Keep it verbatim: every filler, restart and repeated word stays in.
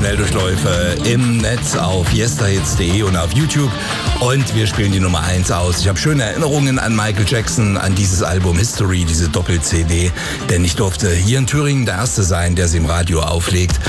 Schnelldurchläufe im Netz auf fiestahits punkt de und auf YouTube. Und wir spielen die Nummer eins aus. Ich habe schöne Erinnerungen an Michael Jackson, an dieses Album History, diese Doppel-C D. Denn ich durfte hier in Thüringen der Erste sein, der sie im Radio auflegt.